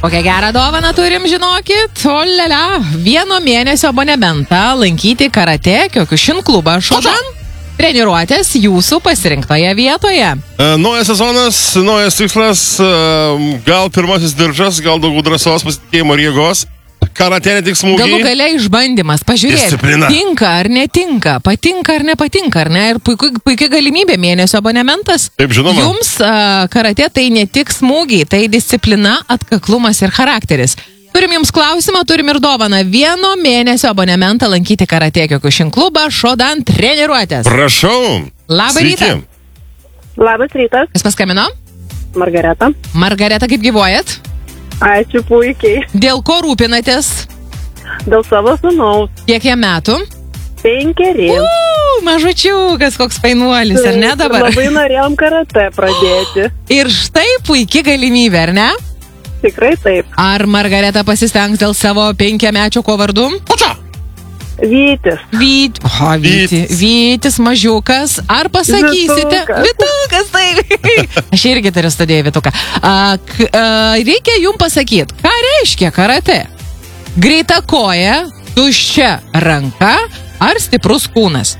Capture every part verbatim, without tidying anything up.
Kokią gerą dovaną turim, žinokit? Olele, vieno mėnesio abonementą lankyti karate Kyokushin klubą Shodan. Treniruotės jūsų pasirinktoje vietoje. E, naujas sezonas, naujas tikslas, e, gal pirmasis diržas, gal daugiau drąsos, pasitikėjimo ir jėgos. Karate ne tik smūgiai. Galų gale išbandymas, pažiūrėti, Disciplina. tinka ar netinka, patinka ar nepatinka, ar ne? Ir puikia, puikia galimybė mėnesio abonementas. Taip, žinoma. Jums uh, karate tai ne tik smūgiai, tai disciplina, atkaklumas ir charakteris. Turim jums klausimą, turim ir dovaną. Vieno mėnesio abonementą lankyti karate Kyokushin klubą Shodan treniruotės. Prašau. Labą Sveiki. rytą. Labas rytas, Kas paskambino? Margareta. Margareta, kaip gyvuojat? Ačiū puikiai. Dėl ko rūpinatės? Dėl savo sūnaus. Kiek jam metų? Penkeri. Uuu, mažučiukas, koks fainuolis, ar ne dabar? Labai norėjom karate pradėti. Ir štai puikia galimybė, ar ne? Tikrai taip. Ar Margareta pasistengs dėl savo penkiamečio ko vardu? Pučia. Vytis. Vyt... O, Vyti. Vytis. Vytis mažiukas. Ar pasakysite? Vytukas. Vytukas, taip. Aš irgi turiu studiją Vytuką. A, k, a, reikia jums pasakyti, ką reiškia karate? Greita koja, tuščia ranka ar stiprus kūnas?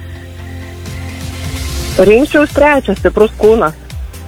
Rinkčiaus trečias stiprus kūnas.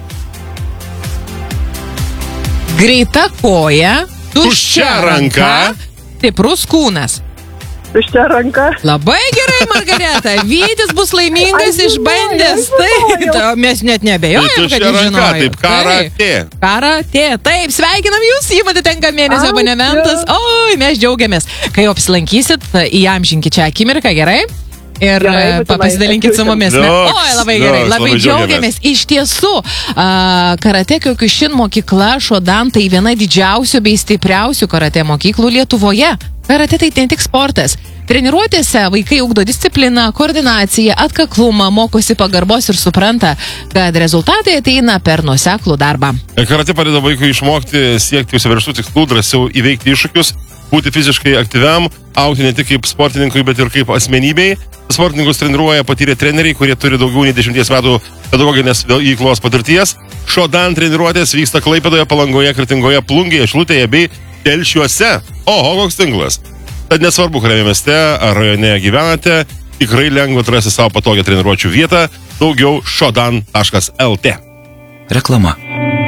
Greita koja, tuščia Tuščia ranka, ranka, stiprus kūnas. Tuščia ranka. Labai gerai, Margareta. Vytis bus laimingas, Aš išbandęs. žinojau, Taip, žinojau. mes net nebejojam, Tai kad tuščia jūs ranka, žinojot. taip, karate. Taip, karate. Taip, sveikinam jūs, jums atitenka mėnesio Ačiū. abonementas. Oi, mes džiaugiamės. Kai jau apsilankysit, įamžinkit čia akimirką, gerai? Ir Gerai, e, būtinai, pasidalinkit su mumis. Ne? Džiaugs, Oi, labai džiaugs, gerai, labai labai džiaugiamės. Iš tiesų, a, karate Kyokushin mokykla Shodan tai viena didžiausių bei stipriausių karate mokyklų Lietuvoje. Karate tai ne tik sportas. Treniruotėse vaikai ugdo discipliną, koordinaciją, atkaklumą, mokosi pagarbos ir supranta, kad rezultatai ateina per nuoseklų darbą. Karate padeda vaikui išmokti siekti užsibrėžtų tikslų, drąsiau įveikti iššūkius, būti fiziškai aktyviam, augti ne tik kaip sportininkui, bet ir kaip asmenybei. Sportininkus treniruoja patyrę treneriai, kurie turi daugiau nei dešimties metų pedagoginės veiklos patirties. Shodan treniruotės vyksta Klaipėdoje, Palangoje, Kretingoje, Plungėje, Šilutėje bei Telšiuose. Oho, koks tinklas. Tad nesvarbu, kuriame mieste ar rajone gyvenate, tikrai lengva atrasti savo patogią treniruočių vietą. Daugiau shodan taškas lt. Reklama.